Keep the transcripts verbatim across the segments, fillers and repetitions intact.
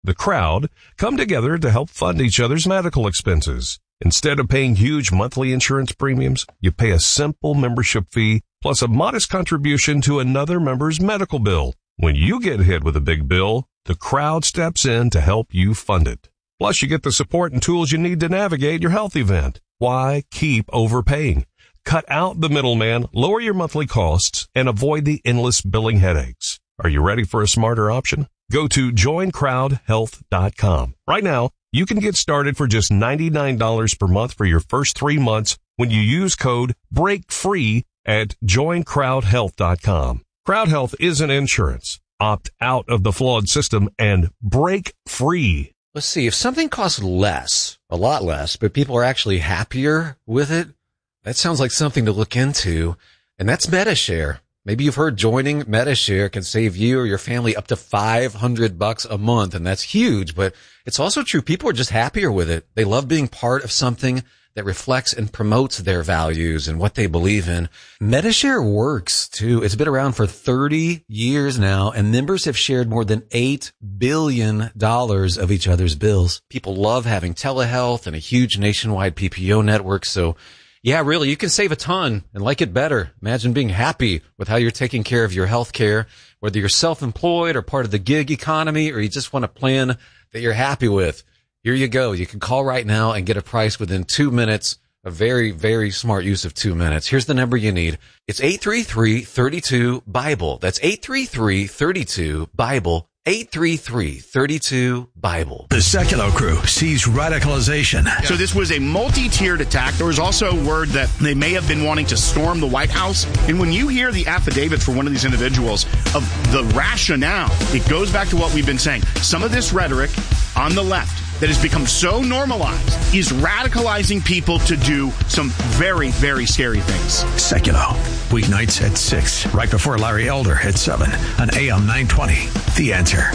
the Crowd, come together to help fund each other's medical expenses. Instead of paying huge monthly insurance premiums, you pay a simple membership fee plus a modest contribution to another member's medical bill. When you get hit with a big bill, the Crowd steps in to help you fund it. Plus, you get the support and tools you need to navigate your health event. Why keep overpaying? Cut out the middleman, lower your monthly costs, and avoid the endless billing headaches. Are you ready for a smarter option? Go to join crowd health dot com. Right now, you can get started for just ninety-nine dollars per month for your first three months when you use code BREAKFREE at join crowd health dot com. Crowd Health isn't insurance. Opt out of the flawed system and break free. Let's see, if something costs less, a lot less, but people are actually happier with it, that sounds like something to look into, and that's MediShare. Maybe you've heard joining MediShare can save you or your family up to five hundred bucks a month, and that's huge, but it's also true. People are just happier with it. They love being part of something that reflects and promotes their values and what they believe in. MediShare works too. It's been around for thirty years now, and members have shared more than eight billion dollars of each other's bills. People love having telehealth and a huge nationwide P P O network, so yeah, really, you can save a ton and like it better. Imagine being happy with how you're taking care of your health care, whether you're self-employed or part of the gig economy, or you just want a plan that you're happy with. Here you go. You can call right now and get a price within two minutes. A very, very smart use of two minutes. Here's the number you need. It's eight three three, three two, BIBLE. That's eight three three, three two, BIBLE. eight three three, three two, BIBLE. The Sekulow crew sees radicalization. So this was a multi-tiered attack. There was also word that they may have been wanting to storm the White House. And when you hear the affidavits for one of these individuals of the rationale, it goes back to what we've been saying. Some of this rhetoric on the left that has become so normalized is radicalizing people to do some very, very scary things. Sekulow, weeknights at six, right before Larry Elder at seven on A M nine twenty. The Answer.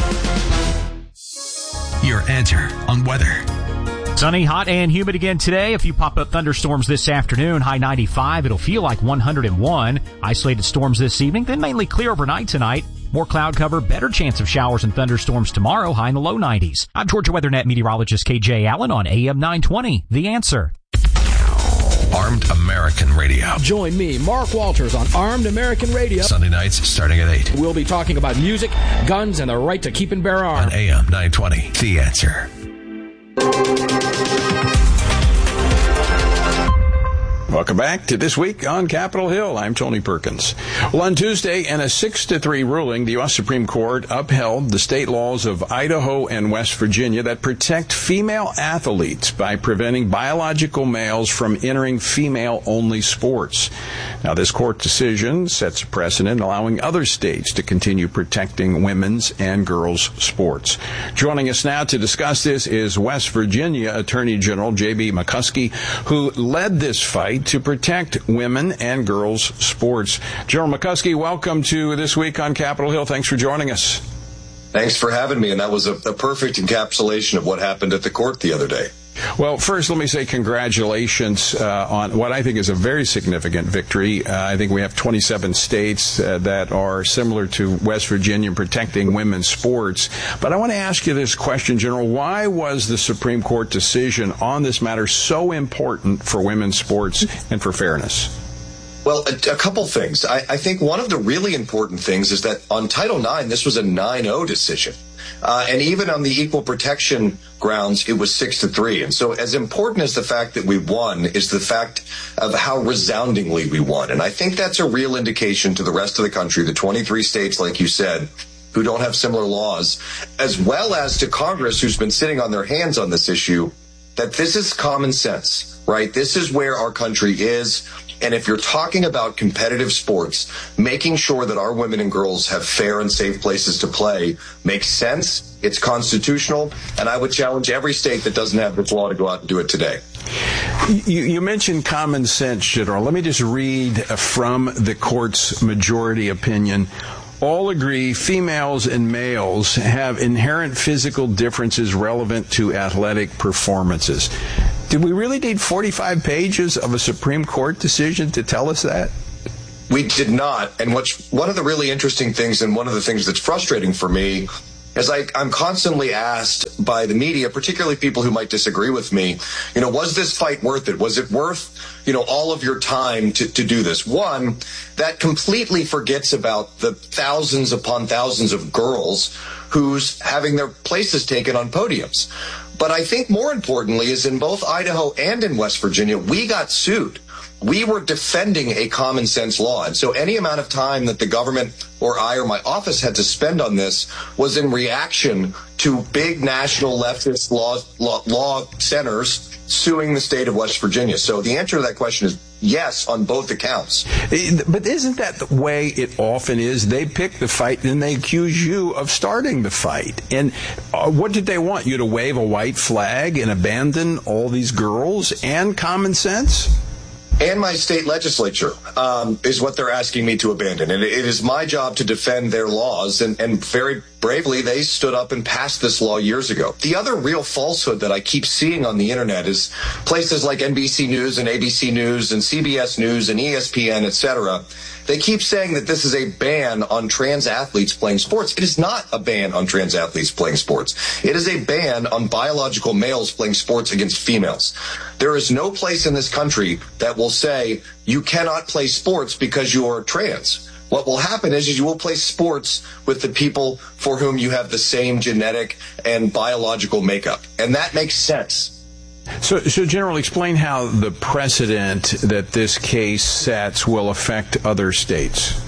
Your answer on weather. Sunny, hot, and humid again today. A few pop-up thunderstorms this afternoon. High ninety-five. It'll feel like one hundred one. Isolated storms this evening, then mainly clear overnight tonight. More cloud cover, better chance of showers and thunderstorms tomorrow. High in the low nineties. I'm Georgia WeatherNet meteorologist K J Allen on A M nine twenty. The Answer. Armed American Radio. Join me, Mark Walters, on Armed American Radio. Sunday nights starting at eight. We'll be talking about music, guns, and the right to keep and bear arms. On A M nine twenty. The Answer. Welcome back to This Week on Capitol Hill. I'm Tony Perkins. Well, on Tuesday, in a six to three ruling, the U S Supreme Court upheld the state laws of Idaho and West Virginia that protect female athletes by preventing biological males from entering female-only sports. Now, this court decision sets a precedent allowing other states to continue protecting women's and girls' sports. Joining us now to discuss this is West Virginia Attorney General J B McCuskey, who led this fight to protect women and girls' sports. General McCuskey, welcome to This Week on Capitol Hill. Thanks for joining us. Thanks for having me, and that was a, a perfect encapsulation of what happened at the court the other day. Well, first, let me say congratulations uh, on what I think is a very significant victory. Uh, I think we have twenty-seven states uh, that are similar to West Virginia in protecting women's sports. But I want to ask you this question, General. Why was the Supreme Court decision on this matter so important for women's sports and for fairness? Well, a, a couple things. I, I think one of the really important things is that on Title nine, this was a nine oh decision. Uh, and even on the equal protection grounds, it was six to three. And so as important as the fact that we won is the fact of how resoundingly we won. And I think that's a real indication to the rest of the country, the twenty-three states, like you said, who don't have similar laws, as well as to Congress, who's been sitting on their hands on this issue, that this is common sense, right? This is where our country is. And if you're talking about competitive sports, making sure that our women and girls have fair and safe places to play makes sense. It's constitutional. And I would challenge every state that doesn't have this law to go out and do it today. You, you mentioned common sense, General. Let me just read from the court's majority opinion. All agree females and males have inherent physical differences relevant to athletic performances. Did we really need forty-five pages of a Supreme Court decision to tell us that? We did not. And what's one of the really interesting things, and one of the things that's frustrating for me, as I, I'm constantly asked by the media, particularly people who might disagree with me, you know, was this fight worth it? Was it worth, you know, all of your time to, to do this? One, that completely forgets about the thousands upon thousands of girls who's having their places taken on podiums. But I think more importantly is in both Idaho and in West Virginia, we got sued. We were defending a common sense law. And so any amount of time that the government or I or my office had to spend on this was in reaction to big national leftist law, law, law centers suing the state of West Virginia. So the answer to that question is yes on both accounts. But isn't that the way it often is? They pick the fight and they accuse you of starting the fight. And uh, what did they want? You to wave a white flag and abandon all these girls and common sense? And my state legislature um, is what they're asking me to abandon. And it is my job to defend their laws. And, and very bravely, they stood up and passed this law years ago. The other real falsehood that I keep seeing on the internet is places like N B C News and A B C News and C B S News and E S P N, et cetera. They keep saying that this is a ban on trans athletes playing sports. It is not a ban on trans athletes playing sports. It is a ban on biological males playing sports against females. There is no place in this country that will say you cannot play sports because you are trans. What will happen is, is you will play sports with the people for whom you have the same genetic and biological makeup. And that makes sense. So, so General, explain how the precedent that this case sets will affect other states.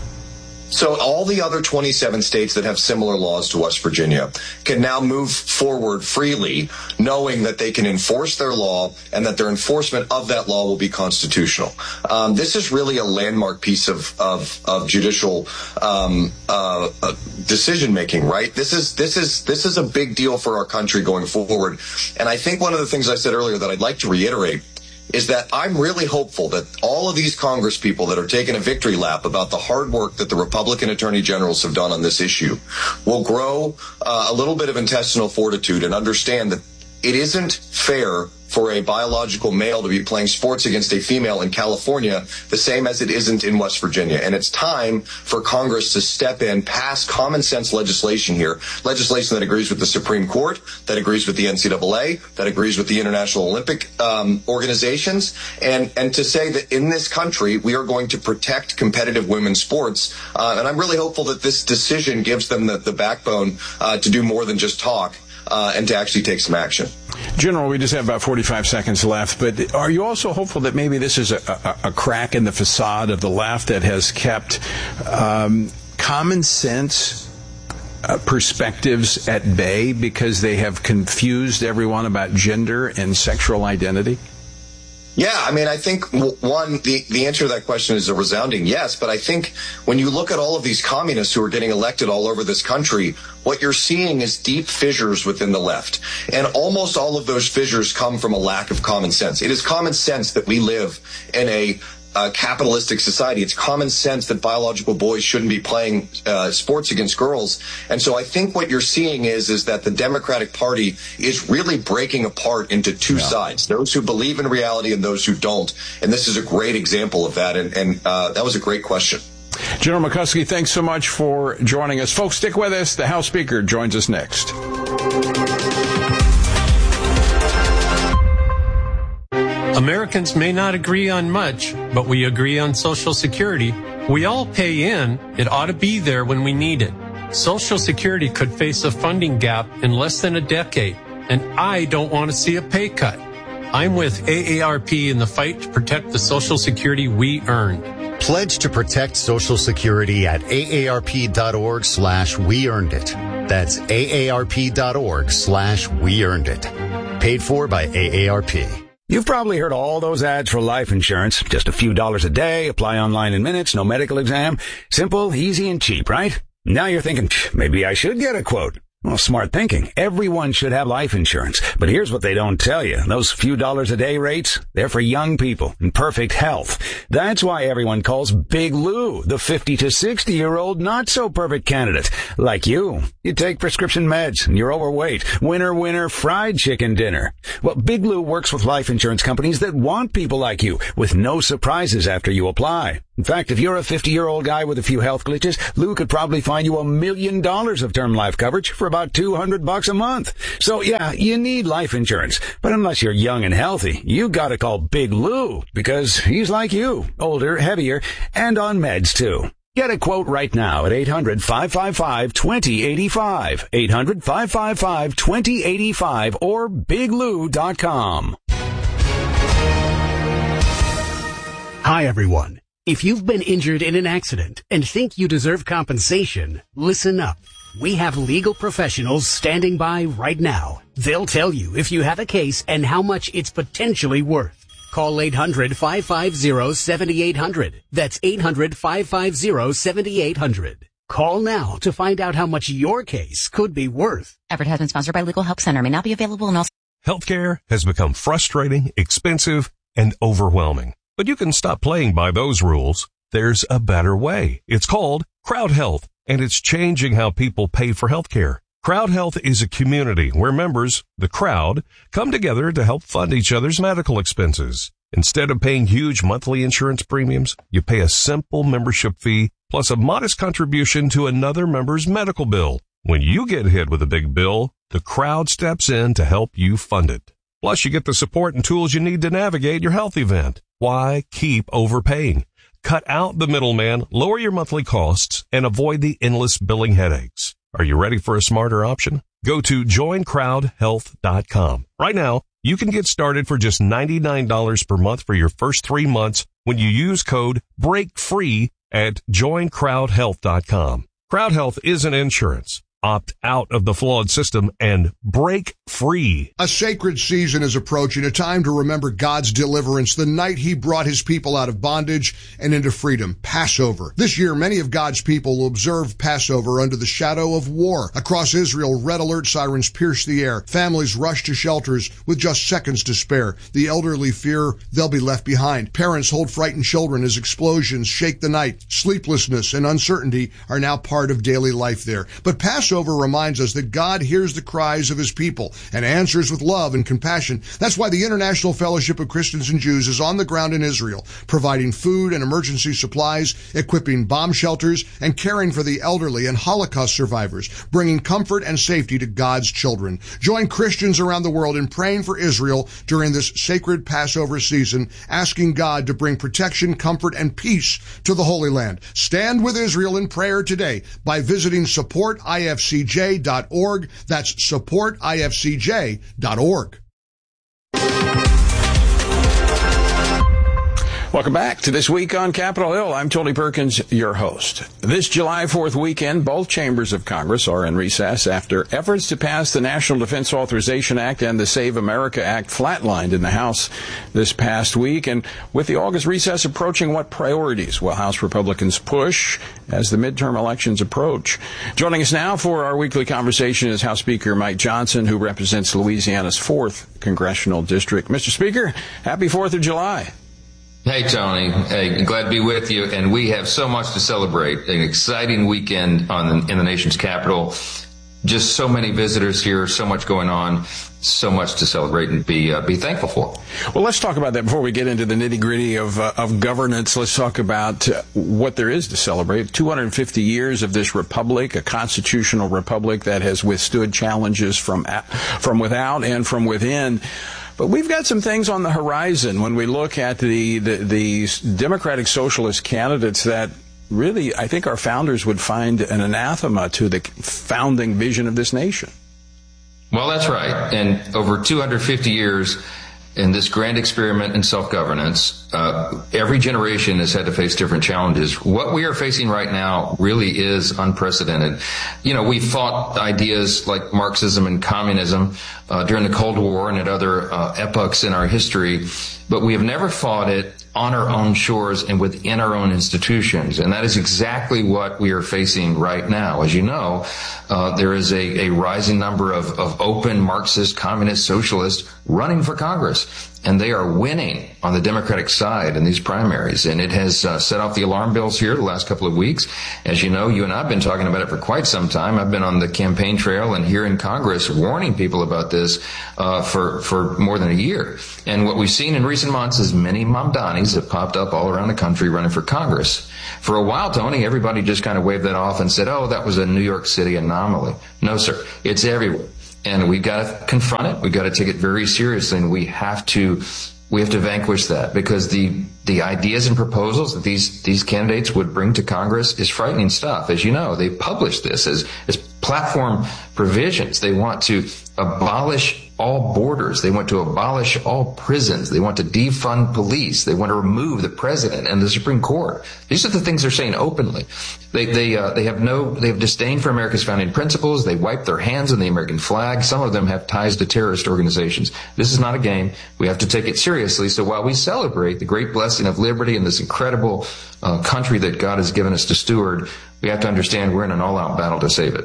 So all the other twenty-seven states that have similar laws to West Virginia can now move forward freely, knowing that they can enforce their law and that their enforcement of that law will be constitutional. Um, this is really a landmark piece of of, of judicial um, uh, uh, decision making, right? This is this is this is a big deal for our country going forward. And I think one of the things I said earlier that I'd like to reiterate is that I'm really hopeful that all of these Congress people that are taking a victory lap about the hard work that the Republican attorney generals have done on this issue will grow uh, a little bit of intestinal fortitude and understand that it isn't fair for a biological male to be playing sports against a female in California, the same as it isn't in West Virginia. And it's time for Congress to step in, pass common sense legislation here, legislation that agrees with the Supreme Court, that agrees with the N C double A, that agrees with the International Olympic um, organizations, and, and to say that in this country, we are going to protect competitive women's sports. Uh, and I'm really hopeful that this decision gives them the, the backbone uh, to do more than just talk. Uh, and to actually take some action. General, we just have about forty-five seconds left, but are you also hopeful that maybe this is a, a, a crack in the facade of the left that has kept um, common sense uh, perspectives at bay because they have confused everyone about gender and sexual identity? Yeah, I mean, I think, one, the, the answer to that question is a resounding yes, but I think when you look at all of these communists who are getting elected all over this country, what you're seeing is deep fissures within the left. And almost all of those fissures come from a lack of common sense. It is common sense that we live in a Uh, capitalistic society. It's common sense that biological boys shouldn't be playing uh, sports against girls. And so I think what you're seeing is is that the Democratic Party is really breaking apart into two yeah. sides, those who believe in reality and those who don't. And this is a great example of that. And, and uh, that was a great question. General McCuskey, thanks so much for joining us. Folks, stick with us. The House Speaker joins us next. Americans may not agree on much, but we agree on Social Security. We all pay in. It ought to be there when we need it. Social Security could face a funding gap in less than a decade, and I don't want to see a pay cut. I'm with A A R P in the fight to protect the Social Security we earned. Pledge to protect Social Security at aarp.org slash we earned it. That's aarp.org slash we earned it. Paid for by A A R P. You've probably heard all those ads for life insurance. Just a few dollars a day, apply online in minutes, no medical exam. Simple, easy, and cheap, right? Now you're thinking, maybe I should get a quote. Well, smart thinking. Everyone should have life insurance. But here's what they don't tell you. Those few dollars a day rates, they're for young people in perfect health. That's why everyone calls Big Lou the fifty to sixty year old not so perfect candidate. Like you. You take prescription meds and you're overweight. Winner, winner, fried chicken dinner. Well, Big Lou works with life insurance companies that want people like you with no surprises after you apply. In fact, if you're a fifty-year-old guy with a few health glitches, Lou could probably find you a million dollars of term life coverage for about two hundred bucks a month. So yeah, you need life insurance. But unless you're young and healthy, you gotta call Big Lou, because he's like you, older, heavier, and on meds too. Get a quote right now at eight hundred, five five five, two zero eight five, eight hundred, five five five, two zero eight five, or big lou dot com. Hi, everyone. If you've been injured in an accident and think you deserve compensation, listen up. We have legal professionals standing by right now. They'll tell you if you have a case and how much it's potentially worth. Call eight hundred, five five zero, seven eight zero zero. That's eight hundred, five five zero, seven eight zero zero. Call now to find out how much your case could be worth. Effort has been sponsored by Legal Help Center. May not be available in all... Healthcare has become frustrating, expensive, and overwhelming. But you can stop playing by those rules. There's a better way. It's called Crowd Health, and it's changing how people pay for healthcare. Crowd Health is a community where members, the crowd, come together to help fund each other's medical expenses. Instead of paying huge monthly insurance premiums, you pay a simple membership fee plus a modest contribution to another member's medical bill. When you get hit with a big bill, the crowd steps in to help you fund it. Plus, you get the support and tools you need to navigate your health event. Why keep overpaying? Cut out the middleman, lower your monthly costs, and avoid the endless billing headaches. Are you ready for a smarter option? Go to join crowd health dot com. Right now, you can get started for just ninety-nine dollars per month for your first three months when you use code BREAKFREE at join crowd health dot com. Crowd Health isn't insurance. Opt out of the flawed system and break free. A sacred season is approaching, a time to remember God's deliverance, the night he brought his people out of bondage and into freedom, Passover. This year, many of God's people will observe Passover under the shadow of war. Across Israel, red alert sirens pierce the air. Families rush to shelters with just seconds to spare. The elderly fear they'll be left behind. Parents hold frightened children as explosions shake the night. Sleeplessness and uncertainty are now part of daily life there. But Passover Passover reminds us that God hears the cries of his people and answers with love and compassion. That's why the International Fellowship of Christians and Jews is on the ground in Israel, providing food and emergency supplies, equipping bomb shelters, and caring for the elderly and Holocaust survivors, bringing comfort and safety to God's children. Join Christians around the world in praying for Israel during this sacred Passover season, asking God to bring protection, comfort, and peace to the Holy Land. Stand with Israel in prayer today by visiting support I F C J dot org. That's support I F C J dot org. Welcome back to This Week on Capitol Hill. I'm Tony Perkins, your host. This July fourth weekend, both chambers of Congress are in recess after efforts to pass the National Defense Authorization Act and the Save America Act flatlined in the House this past week. And with the August recess approaching, what priorities will House Republicans push as the midterm elections approach? Joining us now for our weekly conversation is House Speaker Mike Johnson, who represents Louisiana's fourth Congressional District. Mister Speaker, happy fourth of July. Hey, Tony. Hey, glad to be with you. And we have so much to celebrate. An exciting weekend on the, in the nation's capital. Just so many visitors here, so much going on, so much to celebrate and be uh, be thankful for. Well, let's talk about that before we get into the nitty-gritty of uh, of governance. Let's talk about uh, what there is to celebrate. two hundred fifty years of this republic, a constitutional republic that has withstood challenges from from without and from within. But we've got some things on the horizon when we look at the, the, the Democratic Socialist candidates that really, I think our founders would find an anathema to the founding vision of this nation. Well, that's right. And over two hundred fifty years in this grand experiment in self-governance, uh, every generation has had to face different challenges. What we are facing right now really is unprecedented. You know, we fought ideas like Marxism and communism uh, during the Cold War and at other uh, epochs in our history, but we have never fought it on our own shores and within our own institutions. And that is exactly what we are facing right now. As you know, uh, there is a, a rising number of, of open Marxist, communist, socialists running for Congress. and they are winning on the Democratic side in these primaries. And it has uh, set off the alarm bells here the last couple of weeks. As you know, you and I have been talking about it for quite some time. I've been on the campaign trail and here in Congress warning people about this uh, for, for more than a year. And what we've seen in recent months is many Mamdanis have popped up all around the country running for Congress. For a while, Tony, everybody just kind of waved that off and said, oh, that was a New York City anomaly. No, sir. It's everywhere. And we've got to confront it. We've got to take it very seriously, and we have to we have to vanquish that, because the the ideas and proposals that these these candidates would bring to Congress is frightening stuff. As you know, they published this as as platform provisions. They want to abolish all borders. They want to abolish all prisons. They want to defund police. They want to remove the president and the Supreme Court. These are the things they're saying openly. They they uh, they have no they have disdain for America's founding principles. They wipe their hands on the American flag. Some of them have ties to terrorist organizations. This is not a game. We have to take it seriously. So while we celebrate the great blessing of liberty and this incredible uh, country that God has given us to steward, we have to understand we're in an all-out battle to save it.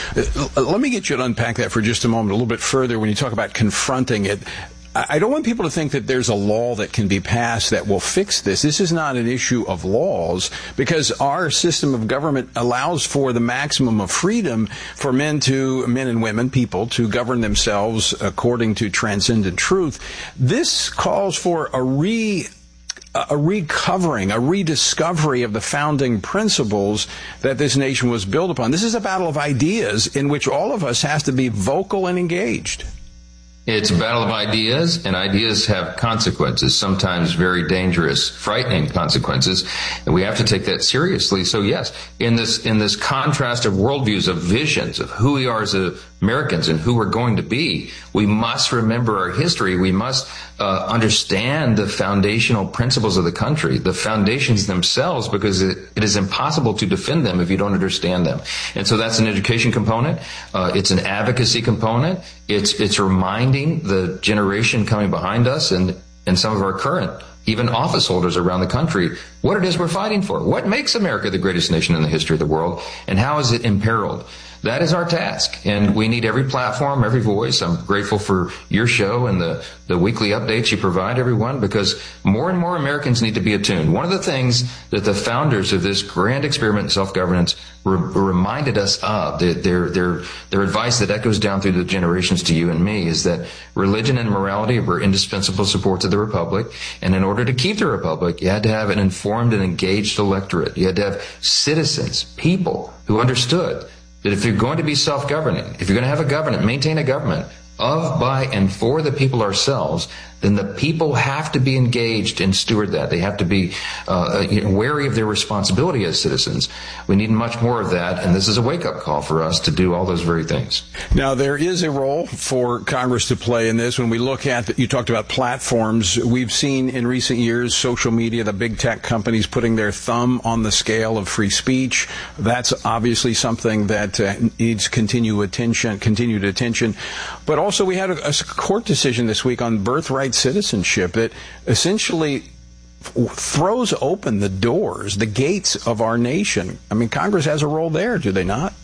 Let me get you to unpack that for just a moment, a little bit further, when you talk about confronting it. I don't want people to think that there's a law that can be passed that will fix this. This is not an issue of laws, because our system of government allows for the maximum of freedom for men to, men and women, people, to govern themselves according to transcendent truth. This calls for a re a recovering, a rediscovery of the founding principles that this nation was built upon. This is a battle of ideas in which all of us has to be vocal and engaged. It's a battle of ideas, and ideas have consequences, sometimes very dangerous, frightening consequences, and we have to take that seriously. So yes, in this in this contrast of worldviews, of visions, of who we are as Americans and who we're going to be, we must remember our history. We must uh, understand the foundational principles of the country, the foundations themselves, because it, it is impossible to defend them if you don't understand them. And so that's an education component. Uh, it's an advocacy component. It's it's reminding the generation coming behind us and, and some of our current, even office holders around the country, what it is we're fighting for. What makes America the greatest nation in the history of the world, and how is it imperiled? That is our task, and we need every platform, every voice. I'm grateful for your show and the, the weekly updates you provide, everyone, because more and more Americans need to be attuned. One of the things that the founders of this grand experiment in self-governance re- reminded us of, their, their, their, their advice that echoes down through the generations to you and me, is that religion and morality were indispensable supports of the Republic, and in order to keep the Republic, you had to have an informed and engaged electorate. You had to have citizens, people who understood that if you're going to be self-governing, if you're going to have a government, maintain a government of, by, and for the people ourselves, then the people have to be engaged and steward that. They have to be uh, you know, wary of their responsibility as citizens. We need much more of that, and this is a wake-up call for us to do all those very things. Now, there is a role for Congress to play in this. When we look at, you talked about platforms, we've seen in recent years social media, the big tech companies putting their thumb on the scale of free speech. That's obviously something that uh, needs continued attention, continued attention. But also we had a, a court decision this week on birthright citizenship that essentially throws open the doors, the gates of our nation. I mean, Congress has a role there, do they not?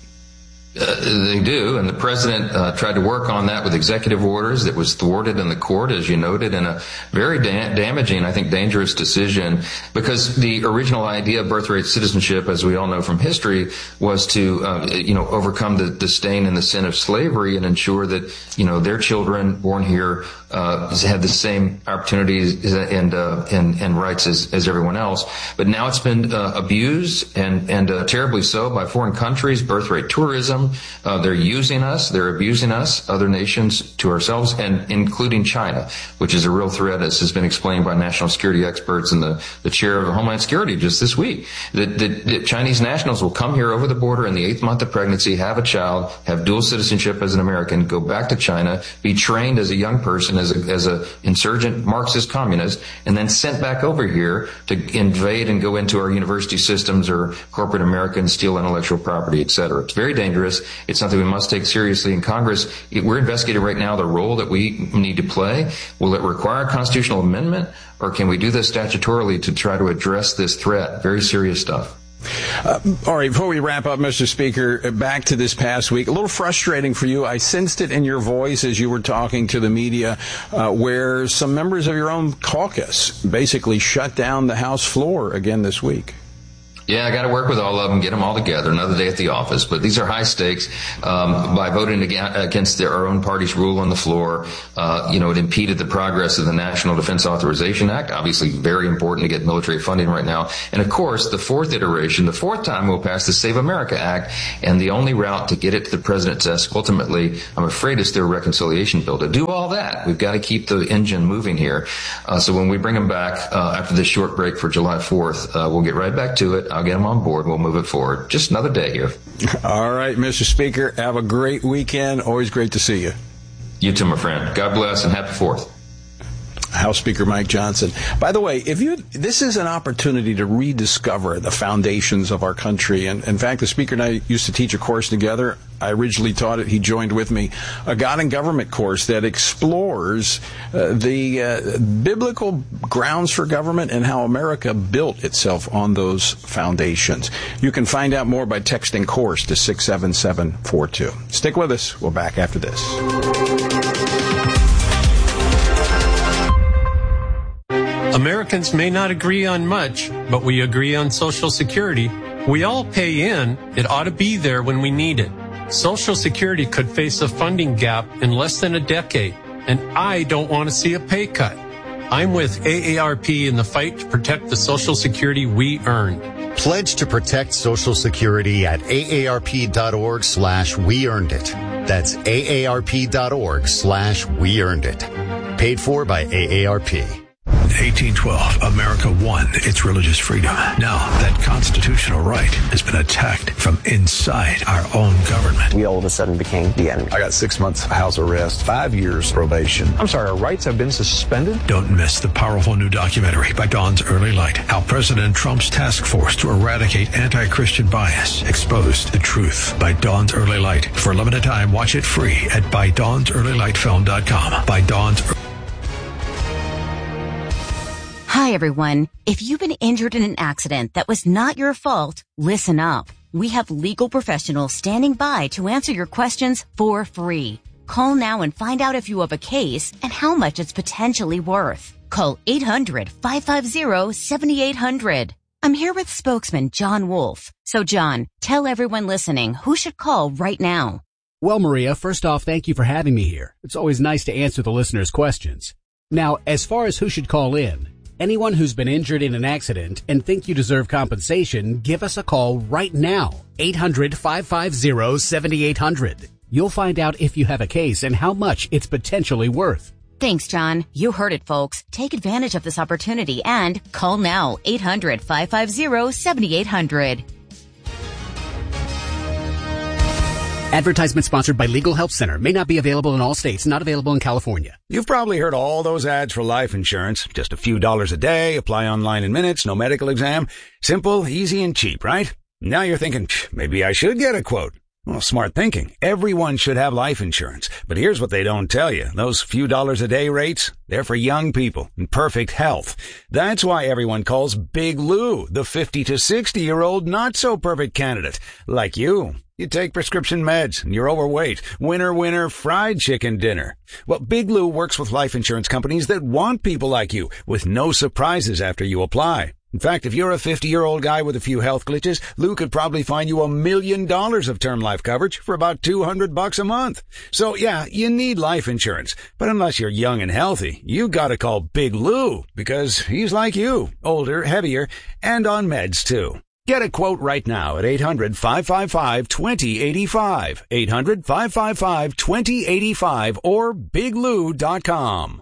Uh, they do, and the president uh, tried to work on that with executive orders that was thwarted in the court, as you noted, in a very da- damaging, I think, dangerous decision, because the original idea of birthright citizenship, as we all know from history, was to, uh, you know, overcome the disdain and the sin of slavery and ensure that, you know, their children born here uh, had the same opportunities and uh, and, and rights as, as everyone else. But now it's been uh, abused and and uh, terribly so by foreign countries, birthright tourism. Uh, they're using us, they're abusing us, other nations, to ourselves, and including China, which is a real threat, as has been explained by national security experts and the, the chair of Homeland Security just this week. That, that, that Chinese nationals will come here over the border in the eighth month of pregnancy, have a child, have dual citizenship as an American, go back to China, be trained as a young person, as a, as a insurgent Marxist communist, and then sent back over here to invade and go into our university systems or corporate America and steal intellectual property, et cetera. It's very dangerous. It's something we must take seriously in Congress. We're investigating right now the role that we need to play. Will it require a constitutional amendment, or can we do this statutorily to try to address this threat? Very serious stuff. Uh, all right, before we wrap up, Mister Speaker, back to this past week. A little frustrating for you. I sensed it in your voice as you were talking to the media, uh, where some members of your own caucus basically shut down the House floor again this week. Yeah, I got to work with all of them, get them all together, another day at the office. But these are high stakes. Um, by voting against their, our own party's rule on the floor, uh, you know, it impeded the progress of the National Defense Authorization Act. Obviously, very important to get military funding right now. And of course, the fourth iteration, the fourth time we'll pass the Save America Act. And the only route to get it to the president's desk, ultimately, I'm afraid, is through a reconciliation bill. To do all that, we've got to keep the engine moving here. Uh, so when we bring them back uh, after this short break for July fourth, uh, we'll get right back to it. I'll get them on board. We'll move it forward. Just another day here. All right, Mister Speaker, have a great weekend. Always great to see you. You too, my friend. God bless and happy fourth. House Speaker Mike Johnson. By the way, if you, this is an opportunity to rediscover the foundations of our country. And in fact, the Speaker and I used to teach a course together. I originally taught it. He joined with me, a God and Government course that explores uh, the uh, biblical grounds for government and how America built itself on those foundations. You can find out more by texting course to six seven seven four two. Stick with us. We're back after this. Americans may not agree on much, but we agree on Social Security. We all pay in. It ought to be there when we need it. Social Security could face a funding gap in less than a decade, and I don't want to see a pay cut. I'm with A A R P in the fight to protect the Social Security we earned. Pledge to protect Social Security at aarp.org slash we earned it. That's aarp.org slash we earned it. Paid for by A A R P. eighteen twelve, America won its religious freedom. Now, that constitutional right has been attacked from inside our own government. We all of a sudden became the enemy. I got six months house arrest, five years probation. I'm sorry, our rights have been suspended? Don't miss the powerful new documentary by Dawn's Early Light. How President Trump's task force to eradicate anti-Christian bias exposed the truth by Dawn's Early Light. For a limited time, watch it free at by dawns early light film dot com. By Dawn's Hi, everyone. If you've been injured in an accident that was not your fault, listen up. We have legal professionals standing by to answer your questions for free. Call now and find out if you have a case and how much it's potentially worth. Call eight hundred, five five zero, seven eight zero zero. I'm here with spokesman John Wolf. So, John, tell everyone listening who should call right now. Well, Maria, first off, thank you for having me here. It's always nice to answer the listeners' questions. Now, as far as who should call in, anyone who's been injured in an accident and think you deserve compensation, give us a call right now. eight hundred, five five zero, seven eight zero zero. You'll find out if you have a case and how much it's potentially worth. Thanks, John. You heard it, folks. Take advantage of this opportunity and call now. eight hundred, five five zero, seven eight zero zero. Advertisement sponsored by Legal Help Center. May not be available in all states. Not available in California. You've probably heard all those ads for life insurance. Just a few dollars a day, apply online in minutes, no medical exam. Simple, easy, and cheap, right? Now you're thinking, maybe I should get a quote. Well, smart thinking. Everyone should have life insurance. But here's what they don't tell you. Those few dollars a day rates, they're for young people in perfect health. That's why everyone calls Big Lou the fifty to sixty year old not so perfect candidate. Like you. You take prescription meds and you're overweight. Winner, winner, fried chicken dinner. Well, Big Lou works with life insurance companies that want people like you with no surprises after you apply. In fact, if you're a fifty-year-old guy with a few health glitches, Lou could probably find you a million dollars of term life coverage for about two hundred bucks a month. So yeah, you need life insurance. But unless you're young and healthy, you gotta call Big Lou because he's like you, older, heavier, and on meds too. Get a quote right now at eight hundred, five five five, two zero eight five, eight hundred, five five five, two zero eight five, or big lou dot com.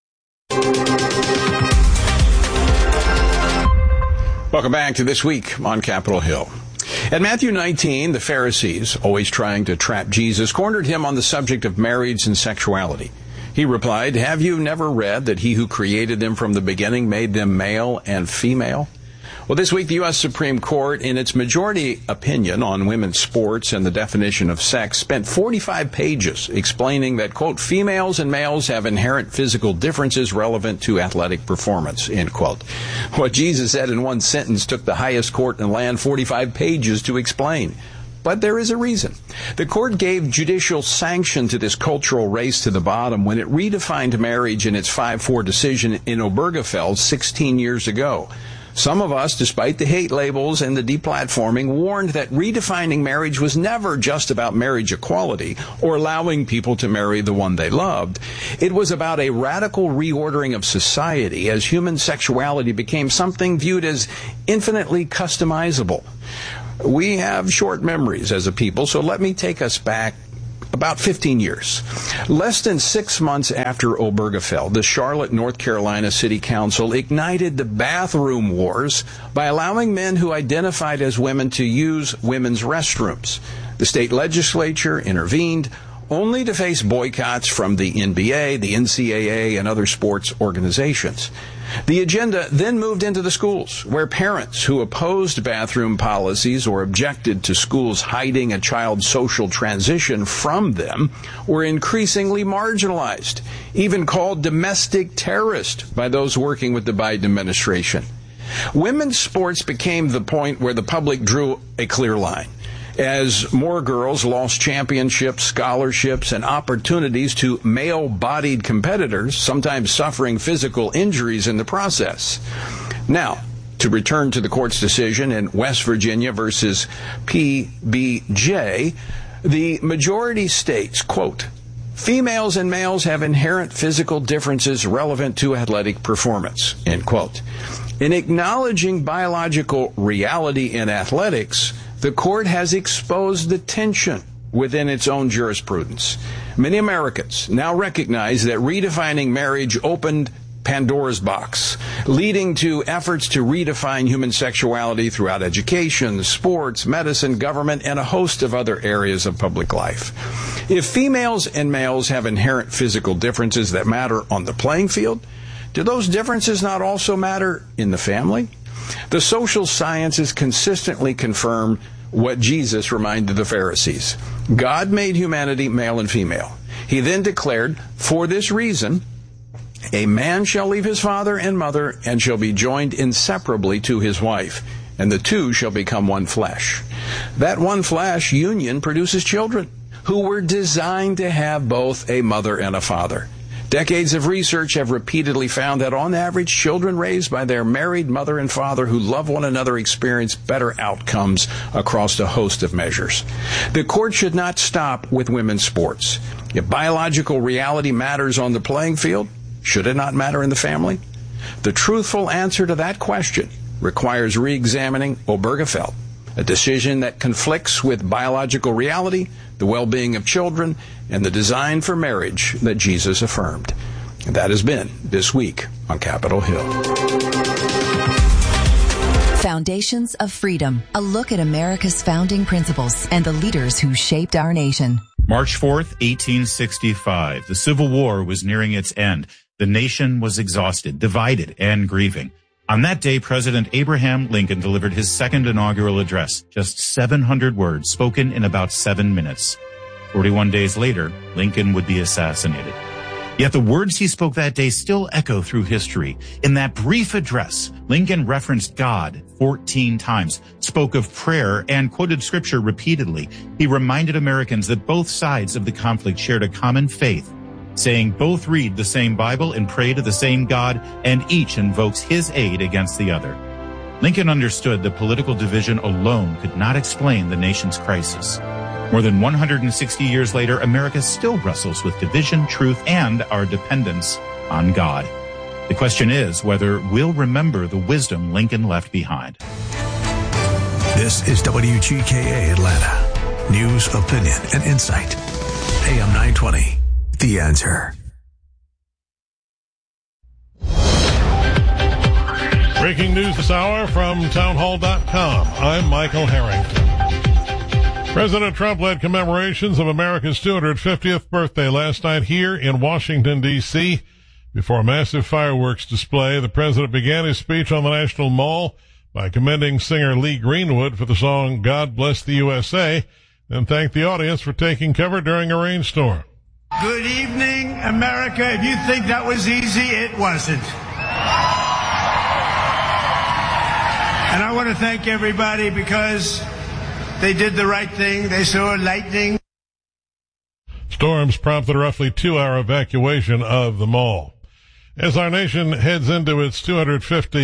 Welcome back to This Week on Capitol Hill. At Matthew nineteen, the Pharisees, always trying to trap Jesus, cornered him on the subject of marriage and sexuality. He replied, "Have you never read that he who created them from the beginning made them male and female? Well, this week, the U S Supreme Court, in its majority opinion on women's sports and the definition of sex, spent forty-five pages explaining that, quote, females and males have inherent physical differences relevant to athletic performance, end quote. What Jesus said in one sentence took the highest court in the land forty-five pages to explain. But there is a reason. The court gave judicial sanction to this cultural race to the bottom when it redefined marriage in its five four decision in Obergefell sixteen years ago. Some of us, despite the hate labels and the deplatforming, warned that redefining marriage was never just about marriage equality or allowing people to marry the one they loved. It was about a radical reordering of society as human sexuality became something viewed as infinitely customizable. We have short memories as a people, so let me take us back about fifteen years. Less than six months after Obergefell, the Charlotte, North Carolina City Council ignited the bathroom wars by allowing men who identified as women to use women's restrooms. The state legislature intervened, only to face boycotts from the N B A, the N C double A, and other sports organizations. The agenda then moved into the schools, where parents who opposed bathroom policies or objected to schools hiding a child's social transition from them were increasingly marginalized, even called domestic terrorist by those working with the Biden administration. Women's sports became the point where the public drew a clear line, as more girls lost championships, scholarships, and opportunities to male-bodied competitors, sometimes suffering physical injuries in the process. Now, to return to the court's decision in West Virginia versus P B J, the majority states, quote, females and males have inherent physical differences relevant to athletic performance, end quote. In acknowledging biological reality in athletics, the court has exposed the tension within its own jurisprudence. Many Americans now recognize that redefining marriage opened Pandora's box, leading to efforts to redefine human sexuality throughout education, sports, medicine, government, and a host of other areas of public life. If females and males have inherent physical differences that matter on the playing field, do those differences not also matter in the family? The social sciences consistently confirm what Jesus reminded the Pharisees. God made humanity male and female. He then declared, for this reason, a man shall leave his father and mother and shall be joined inseparably to his wife, and the two shall become one flesh. That one flesh union produces children who were designed to have both a mother and a father. Decades of research have repeatedly found that on average, children raised by their married mother and father who love one another experience better outcomes across a host of measures. The court should not stop with women's sports. If biological reality matters on the playing field, should it not matter in the family? The truthful answer to that question requires re-examining Obergefell, a decision that conflicts with biological reality, the well-being of children, and the design for marriage that Jesus affirmed. And that has been This Week on Capitol Hill. Foundations of Freedom, a look at America's founding principles and the leaders who shaped our nation. March fourth, eighteen sixty-five. The Civil War was nearing its end. The nation was exhausted, divided, and grieving. On that day, President Abraham Lincoln delivered his second inaugural address, just seven hundred words spoken in about seven minutes. forty-one days later, Lincoln would be assassinated. Yet the words he spoke that day still echo through history. In that brief address, Lincoln referenced God fourteen times, spoke of prayer, and quoted scripture repeatedly. He reminded Americans that both sides of the conflict shared a common faith, saying both read the same Bible and pray to the same God, and each invokes his aid against the other. Lincoln understood that political division alone could not explain the nation's crisis. More than one hundred sixty years later, America still wrestles with division, truth, and our dependence on God. The question is whether we'll remember the wisdom Lincoln left behind. This is W G K A Atlanta. News, opinion, and insight. A M nine twenty. The Answer. Breaking news this hour from townhall dot com. I'm Michael Harrington. President Trump led commemorations of America's two hundred fiftieth birthday last night here in Washington, D C Before a massive fireworks display, the president began his speech on the National Mall by commending singer Lee Greenwood for the song God Bless the U S A, and thanked the audience for taking cover during a rainstorm. Good evening, America. If you think that was easy, it wasn't. And I want to thank everybody because they did the right thing. They saw lightning. Storms prompted a roughly two-hour evacuation of the mall. As our nation heads into its two hundred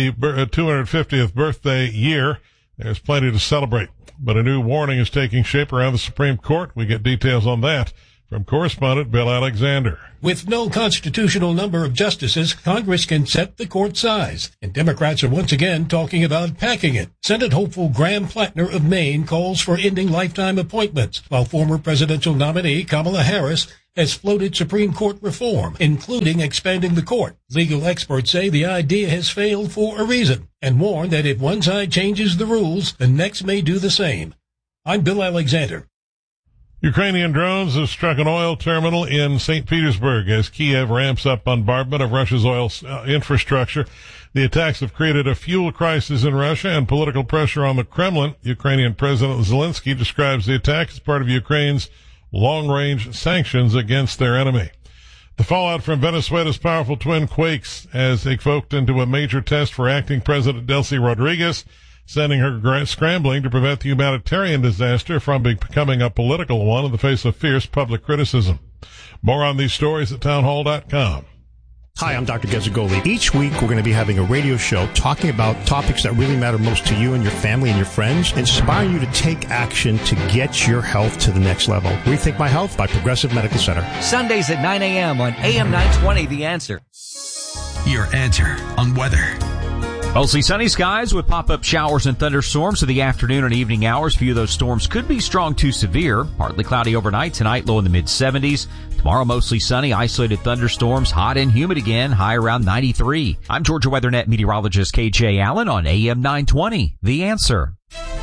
fiftieth birthday year, there's plenty to celebrate. But a new warning is taking shape around the Supreme Court. We get details on that from correspondent Bill Alexander. With no constitutional number of justices, Congress can set the court size, and Democrats are once again talking about packing it. Senate hopeful Graham Plattner of Maine calls for ending lifetime appointments, while former presidential nominee Kamala Harris has floated Supreme Court reform, including expanding the court. Legal experts say the idea has failed for a reason, and warn that if one side changes the rules, the next may do the same. I'm Bill Alexander. Ukrainian drones have struck an oil terminal in Saint Petersburg as Kiev ramps up bombardment of Russia's oil uh, infrastructure. The attacks have created a fuel crisis in Russia and political pressure on the Kremlin. Ukrainian President Zelensky describes the attack as part of Ukraine's long-range sanctions against their enemy. The fallout from Venezuela's powerful twin quakes has evoked into a major test for acting President Delcy Rodriguez, sending her scrambling to prevent the humanitarian disaster from becoming a political one in the face of fierce public criticism. More on these stories at townhall dot com. Hi, I'm Doctor Gazzagoli. Each week, we're going to be having a radio show talking about topics that really matter most to you and your family and your friends, inspiring you to take action to get your health to the next level. Rethink My Health by Progressive Medical Center. Sundays at nine a.m. on A M nine twenty, The Answer. Your answer on weather. Mostly sunny skies with pop-up showers and thunderstorms in the afternoon and evening hours. A few of those storms could be strong to severe. Partly cloudy overnight tonight, low in the mid-seventies. Tomorrow, mostly sunny, isolated thunderstorms, hot and humid again, high around ninety-three. I'm Georgia WeatherNet meteorologist K J Allen on A M nine twenty, The Answer.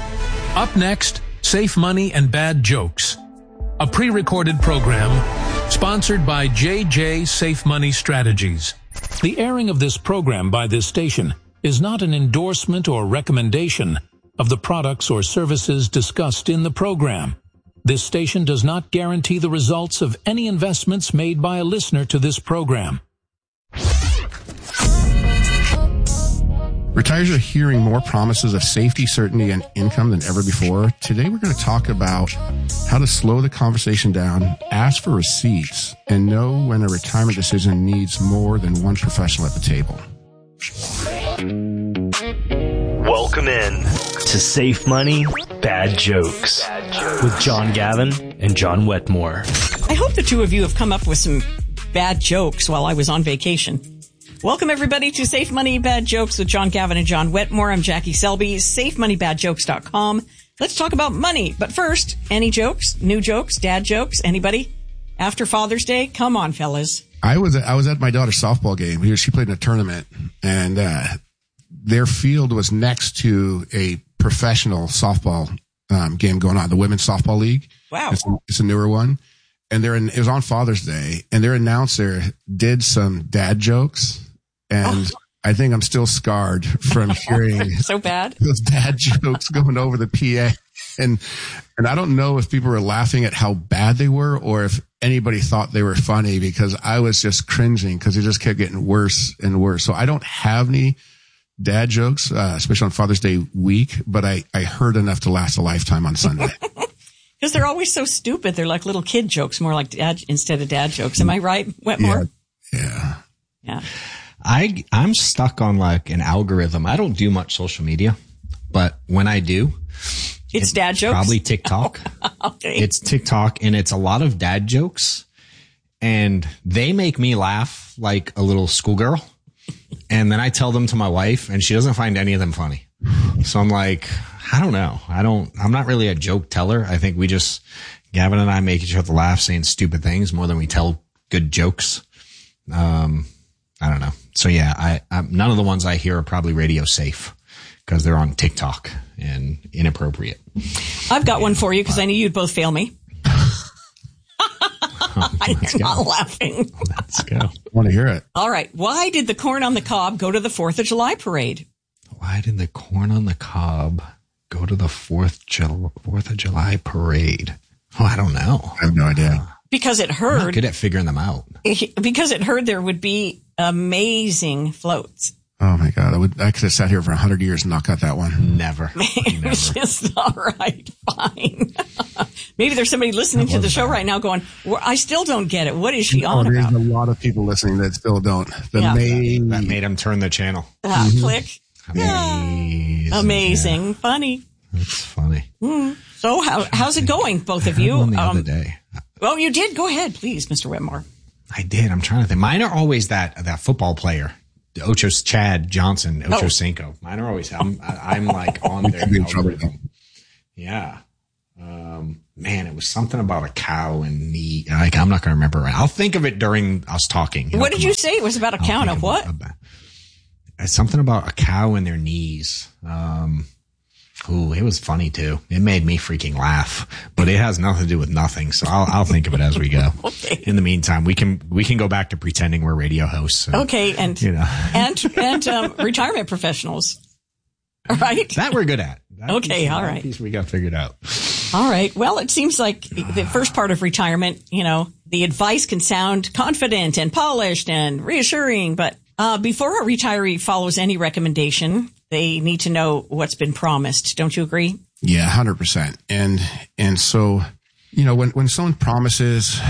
Up next, Safe Money and Bad Jokes, a pre-recorded program sponsored by J J Safe Money Strategies. The airing of this program by this station is not an endorsement or recommendation of the products or services discussed in the program. This station does not guarantee the results of any investments made by a listener to this program. Retirees are hearing more promises of safety, certainty, and income than ever before. Today we're going to talk about how to slow the conversation down, ask for receipts, and know when a retirement decision needs more than one professional at the table. Welcome in to Safe Money, Bad Jokes with John Gavin and John Wetmore. I hope the two of you have come up with some bad jokes while I was on vacation. Welcome, everybody, to Safe Money, Bad Jokes with John Gavin and John Wetmore. I'm Jackie Selby, safe money bad jokes dot com. Let's talk about money. But first, any jokes, new jokes, dad jokes, anybody? After Father's Day? Come on, fellas. I was I was at my daughter's softball game. She played in a tournament, and uh, their field was next to a professional softball um, game going on, the Women's Softball League. Wow. It's a, it's a newer one. And they're in, it was on Father's Day, and their announcer did some dad jokes, and oh. I think I'm still scarred from hearing so bad those dad jokes going over the P A. And and I don't know if people were laughing at how bad they were or if anybody thought they were funny, because I was just cringing because it just kept getting worse and worse. So I don't have any dad jokes, uh, especially on Father's Day week, but I, I heard enough to last a lifetime on Sunday. Because they're always so stupid. They're like little kid jokes, more like dad instead of dad jokes. Am I right, Wetmore? Yeah. Yeah. Yeah. I, I'm stuck on like an algorithm. I don't do much social media, but when I do, it's, it's dad jokes. Probably TikTok. Oh, okay. It's TikTok, and it's a lot of dad jokes, and they make me laugh like a little schoolgirl. And then I tell them to my wife, and she doesn't find any of them funny. So I'm like, I don't know. I don't, I'm not really a joke teller. I think we just, Gavin and I make each other laugh saying stupid things more than we tell good jokes. Um, I don't know. So yeah, I, I none of the ones I hear are probably radio safe because they're on TikTok and inappropriate. I've got one for you because I knew you'd both fail me. I'm not laughing. Let's go. I want to hear it. All right. Why did the corn on the cob go to the fourth of July parade? Why did the corn on the cob go to the Fourth Jul- Fourth of July parade? Oh, I don't know. I have no idea. Because it I'm heard. not good at figuring them out. Because it heard there would be amazing floats. Oh my God! I would. I could have sat here for a hundred years and not got that one. Never. It was just all right. Fine. Maybe there's somebody listening to the show right now going, well, "I still don't get it. What is she no, on there's about?" There's a lot of people listening that still don't. The Yeah. main That made them turn the channel. Uh, Mhm. Click. Amazing. Amazing. Yeah. Funny. That's funny. Mm. So how how's it going, both of you? One the Um, other day. Oh, you did? Go ahead, please, Mister Whitmore. I did. I'm trying to think. Mine are always that that football player, Ocho Chad Johnson, Ocho Oh. Cinco. Mine are always. I'm I'm like on their Could be in trouble. algorithm. Yeah. Um, man, it was something about a cow and knee. Like, I'm not going to remember. Right. I'll think of it during us talking. What did come you up. say? It was about a I'll count think of what? about- It's something about a cow and their knees. Um, ooh, it was funny too. It made me freaking laugh, but it has nothing to do with nothing. So I'll, I'll think of it as we go. Okay. In the meantime, we can, we can go back to pretending we're radio hosts. And, Okay, and you know, and and um, retirement professionals, right? that we're good at. That Okay, piece, all that right. piece we got figured out. All right. Well, it seems like the first part of retirement, you know, the advice can sound confident and polished and reassuring, but uh, before a retiree follows any recommendation, they need to know what's been promised. Don't you agree? Yeah, one hundred percent. And and so, you know, when when someone promises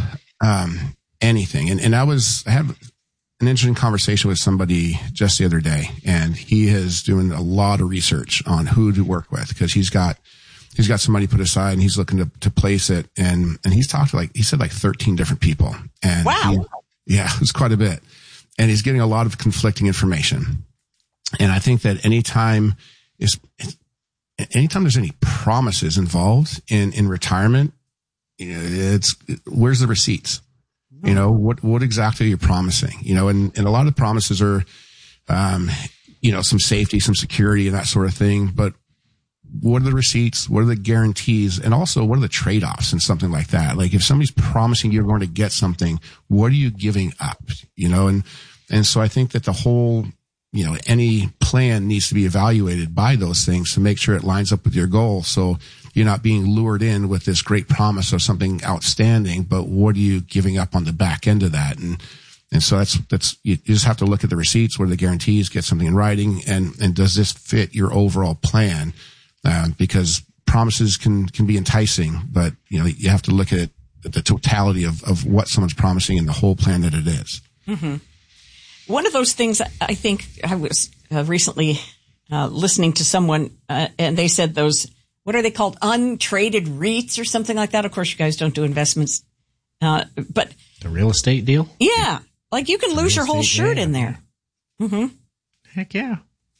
um, anything, and, and I was I had an interesting conversation with somebody just the other day, and he is doing a lot of research on who to work with because he's got he's got some money put aside and he's looking to, to place it, and and he's talked to like he said like thirteen different people, and Wow. he, yeah, it's quite a bit, and he's getting a lot of conflicting information. And I think that anytime is, anytime there's any promises involved in, in retirement, you know, it's, where's the receipts? You know, what, what exactly are you promising? You know, and, and a lot of promises are, um, you know, some safety, some security and that sort of thing. But what are the receipts? What are the guarantees? And also, what are the trade-offs and something like that? Like if somebody's promising you're going to get something, what are you giving up? You know, and, and so I think that the whole, you know, any plan needs to be evaluated by those things to make sure it lines up with your goal. So you're not being lured in with this great promise of something outstanding, but what are you giving up on the back end of that? And, and so that's, that's, you just have to look at the receipts, what are the guarantees, get something in writing, and, and does this fit your overall plan? Uh, because promises can, can be enticing, but, you know, you have to look at it, at the totality of, of what someone's promising and the whole plan that it is. Mm-hmm. One of those things, I think I was uh, recently uh, listening to someone, uh, and they said those, what are they called? Untraded REITs or something like that. Of course, you guys don't do investments. Uh, but The real estate deal? yeah, like you can The lose real your whole estate, shirt yeah. in there. Mm-hmm. Heck yeah.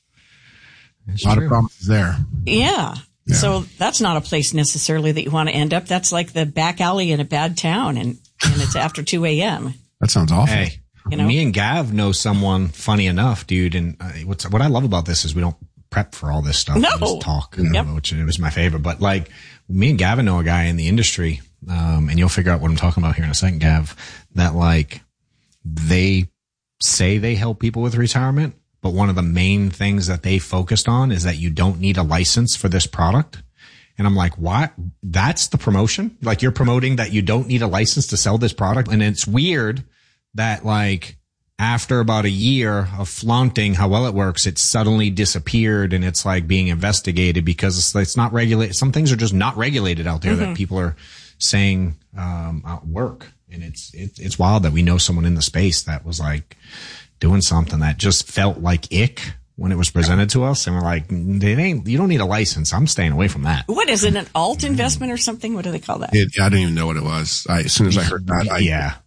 That's A lot true. of promises there. Yeah. Yeah. So that's not a place necessarily that you want to end up. That's like the back alley in a bad town, and, and it's after two a.m. That sounds awful. Hey, You know? me and Gav know someone funny enough, dude. And uh, what's what I love about this is we don't prep for all this stuff. No. We just talk, Yep. which it was my favorite. But like me and Gavin know a guy in the industry, um, and you'll figure out what I'm talking about here in a second, Gav, that like they say they help people with retirement, but one of the main things that they focused on is that you don't need a license for this product. And I'm like, what? That's the promotion? Like you're promoting that you don't need a license to sell this product? And it's weird that like after about a year of flaunting how well it works, it suddenly disappeared and it's like being investigated because it's, it's not regulated. Some things are just not regulated out there Mm-hmm. that people are saying, um, out work. And it's, it, it's wild that we know someone in the space that was like doing something that just felt like ick when it was presented to us. And we're like, it ain't, you don't need a license. I'm staying away from that. What is it, an alt investment or something? What do they call that? It, I didn't even know what it was. I, as soon as I heard that, I, yeah.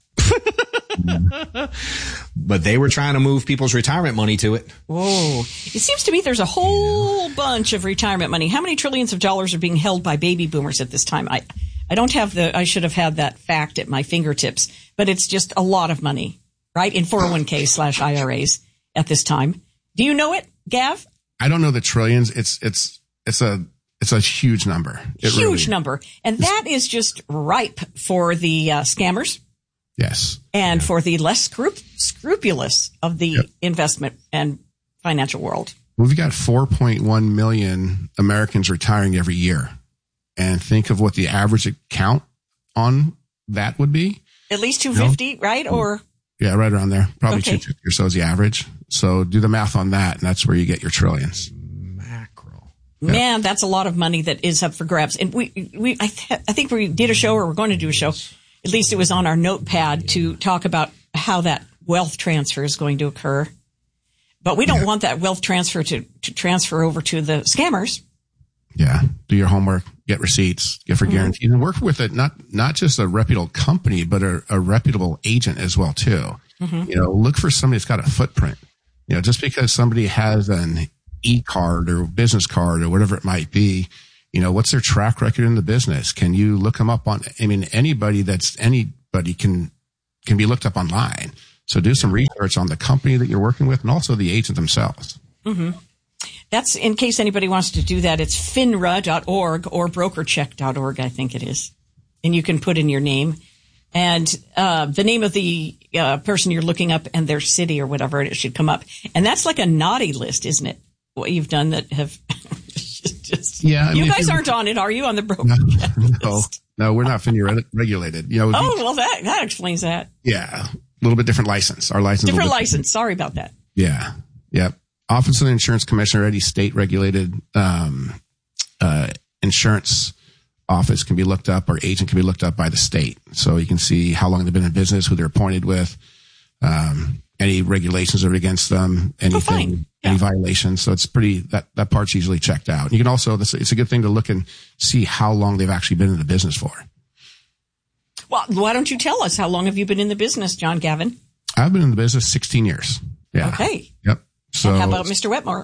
But they were trying to move people's retirement money to it. Whoa. It seems to me there's a whole bunch of retirement money. How many trillions of dollars are being held by baby boomers at this time? I, I don't have the, I should have had that fact at my fingertips, but it's just a lot of money, right? In four oh one k slash I R As at this time. Do you know it, Gav? I don't know the trillions. It's, it's, it's a, it's a huge number. It Huge really, number. And that is just ripe for the uh, scammers. Yes. And for the less scrup- scrupulous of the Yep. investment and financial world. We've got four point one million Americans retiring every year. And think of what the average account on that would be. At least two hundred fifty, no? Right? Or yeah, right around there. Probably okay. two hundred fifty or so is the average. So do the math on that, and that's where you get your trillions. Mackerel. Man, yeah. That's a lot of money that is up for grabs. And we, we, I, th- I think we did a show, or we're going to do a show. At least it was on our notepad to talk about how that wealth transfer is going to occur. But we don't yeah. want that wealth transfer to, to transfer over to the scammers. Yeah. Do your homework, get receipts, get for mm-hmm. guarantees, and work with it. Not, not just a reputable company, but a, a reputable agent as well, too. Mm-hmm. You know, look for somebody that's got a footprint. You know, just because somebody has an e-card or business card or whatever it might be, you know, what's their track record in the business? Can you look them up on, I mean, anybody that's, anybody can, can be looked up online. So do some research on the company that you're working with and also the agent themselves. Mm-hmm. That's in case anybody wants to do that. It's finra dot org or brokercheck dot org, I think it is. And you can put in your name and uh, the name of the uh, person you're looking up and their city or whatever, and it should come up. And that's like a naughty list, isn't it? What you've done that have just, just yeah. I you mean, guys aren't on it, are you? On the broker no, check no, list? No, we're not FINRA regulated. You know. Oh you, well, that that explains that. Yeah, a little bit different license. Our license. Different license. Sorry about that. Yeah. Yep. Office of the Insurance Commissioner, any state regulated um, uh, insurance office can be looked up, or agent can be looked up by the state. So you can see how long they've been in business, who they're appointed with, um, any regulations that are against them, anything, oh, yeah. any violations. So it's pretty, that, that part's usually checked out. You can also, this, it's a good thing to look and see how long they've actually been in the business for. Well, why don't you tell us, how long have you been in the business, John Gavin? I've been in the business sixteen years. Yeah. Okay. Yep. So, and how about Mister Wetmore?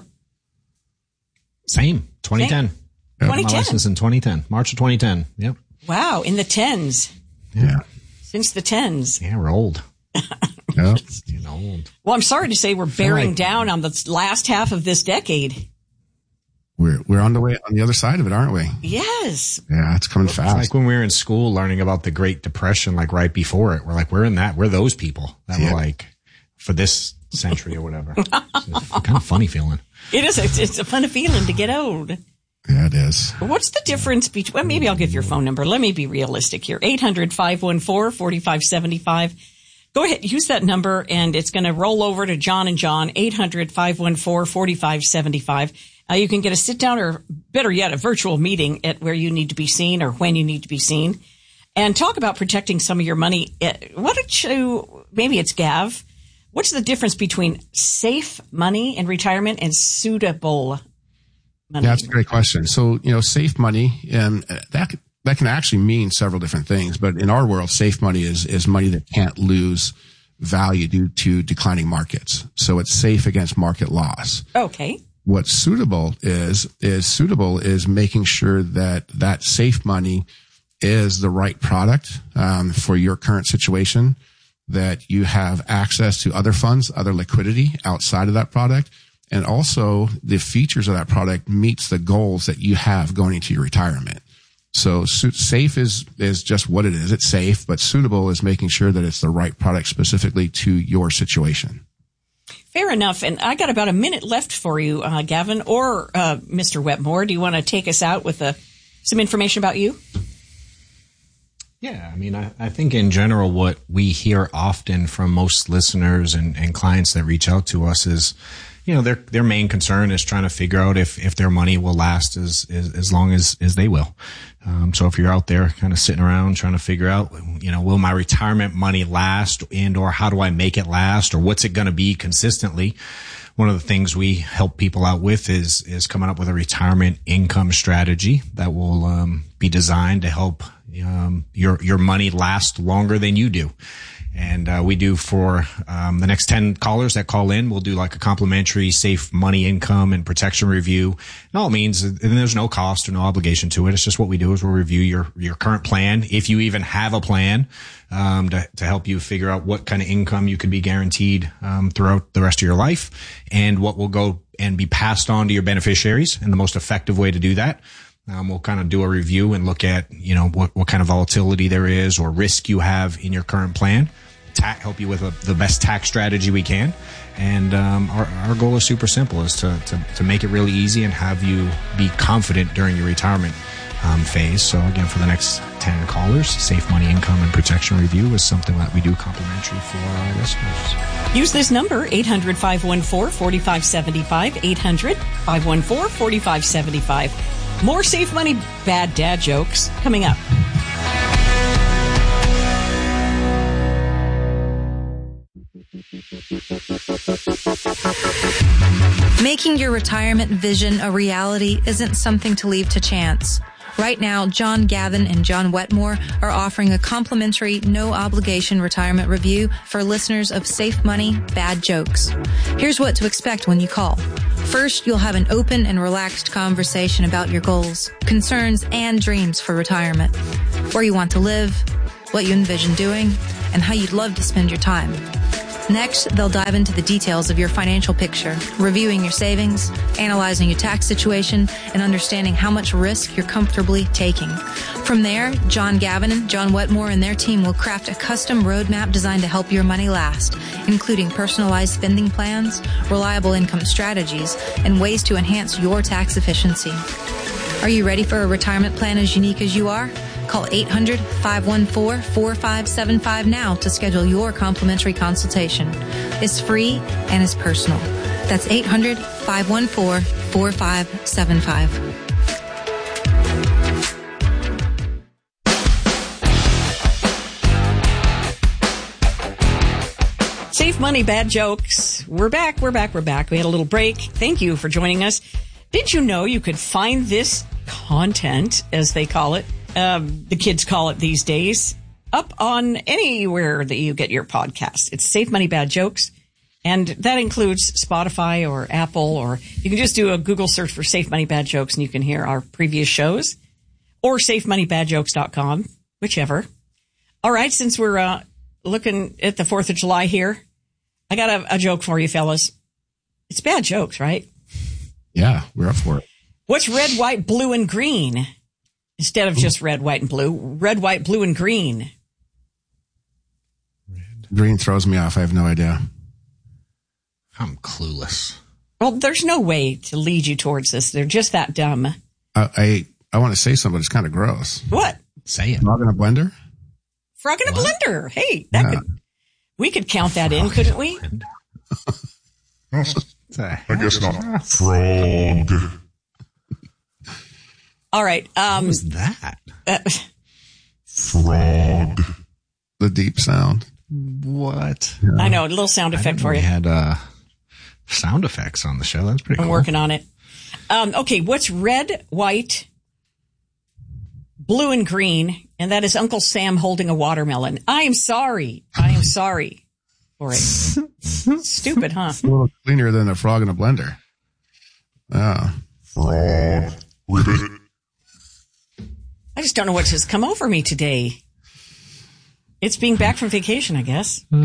Same, twenty ten. Same. Yep. twenty ten. My license in twenty ten, March of twenty ten. Yep. Wow, in the tens. Yeah. Since the tens. Yeah, we're old. Yep. Getting old. Well, I'm sorry to say we're bearing like, down on the last half of this decade. We're we're on the way on the other side of it, aren't we? Yes. Yeah, it's coming fast. It's like when we were in school learning about the Great Depression, like right before it. We're like, we're in that. We're those people that yeah. were like for this century or whatever. It's kind of funny feeling. It is. It's, it's a funny feeling to get old. Yeah, it is. What's the difference between, well, maybe I'll give your phone number. Let me be realistic here. eight hundred, five one four, four five seven five. Go ahead, use that number, and it's going to roll over to John and John, eight hundred, five one four, four five seven five. Uh, you can get a sit down, or better yet, a virtual meeting at where you need to be seen or when you need to be seen, and talk about protecting some of your money. What did you, maybe it's Gav. What's the difference between safe money in retirement and suitable money? Yeah, that's a great question. So, you know, safe money, um, that that can actually mean several different things. But in our world, safe money is is money that can't lose value due to declining markets. So it's safe against market loss. Okay. What suitable is is suitable is making sure that that safe money is the right product um, for your current situation, that you have access to other funds, other liquidity outside of that product, and also the features of that product meets the goals that you have going into your retirement. So su- safe is, is just what it is. It's safe, but suitable is making sure that it's the right product specifically to your situation. Fair enough. And I got about a minute left for you, uh, Gavin, or uh, Mister Wetmore. Do you want to take us out with uh, some information about you? Yeah, I mean, I, I think in general, what we hear often from most listeners and, and clients that reach out to us is, you know, their their main concern is trying to figure out if, if their money will last as as, as long as, as they will. Um, so if you're out there kind of sitting around trying to figure out, you know, will my retirement money last, and or how do I make it last, or what's it going to be consistently? One of the things we help people out with is is coming up with a retirement income strategy that will um, be designed to help um, your your money last longer than you do. And uh, we do for um, the next ten callers that call in, we'll do like a complimentary safe money income and protection review. And all it means, and there's no cost or no obligation to it. It's just what we do is we'll review your your current plan, if you even have a plan, um, to to help you figure out what kind of income you could be guaranteed um, throughout the rest of your life, and what will go and be passed on to your beneficiaries, and the most effective way to do that. Um, we'll kind of do a review and look at, you know, what, what kind of volatility there is or risk you have in your current plan. ta- help you with a, the best tax strategy we can. And um, our, our goal is super simple, is to, to, to make it really easy and have you be confident during your retirement um, phase. So again, for the next ten callers, Safe Money Income and Protection Review is something that we do complimentary for our listeners. Use this number, eight hundred, five one four, four five seven five, eight hundred, five one four, four five seven five. More Safe Money Bad Dad jokes coming up. Making your retirement vision a reality isn't something to leave to chance. Right now, John Gavin and John Wetmore are offering a complimentary, no-obligation retirement review for listeners of Safe Money Bad Jokes. Here's what to expect when you call. First, you'll have an open and relaxed conversation about your goals, concerns, and dreams for retirement. Where you want to live, what you envision doing, and how you'd love to spend your time. Next, they'll dive into the details of your financial picture, reviewing your savings, analyzing your tax situation, and understanding how much risk you're comfortably taking. From there, John Gavin and John Wetmore and their team will craft a custom roadmap designed to help your money last, including personalized spending plans, reliable income strategies, and ways to enhance your tax efficiency. Are you ready for a retirement plan as unique as you are? Call eight hundred, five one four, four five seven five now to schedule your complimentary consultation. It's free and it's personal. That's eight hundred, five one four, four five seven five. Safe Money Bad Jokes. We're back, we're back, we're back. We had a little break. Thank you for joining us. Did you know you could find this content, as they call it, Um, the kids call it these days, up on anywhere that you get your podcasts? It's Safe Money Bad Jokes, and that includes Spotify or Apple, or you can just do a Google search for Safe Money Bad Jokes and you can hear our previous shows, or safe money bad jokes dot com, whichever. All right, since we're uh, looking at the fourth of July here, I got a, a joke for you fellas. It's bad jokes, right? Yeah, we're up for it. What's red, white, blue, and green? Instead of just red, white, and blue, red, white, blue, and green. Red. Green throws me off. I have no idea. I'm clueless. Well, there's no way to lead you towards this. They're just that dumb. I I, I want to say something, but it's kind of gross. What? Say it. Frog in a blender? Frog in a what? blender. Hey, that yeah. could we could count that Frog in, couldn't we? I guess not. Frog. All right. Um, what was that? Uh, Frog. The deep sound. What? Yeah. I know, a little sound effect for you. We had uh, sound effects on the show. That's pretty I'm cool. I'm working on it. Um, okay, what's red, white, blue, and green? And that is Uncle Sam holding a watermelon. I am sorry. I am sorry for it. Stupid, huh? It's a little cleaner than a frog in a blender. Yeah. Frog. Ribbit. I just don't know what has come over me today. It's being back from vacation, I guess. Uh,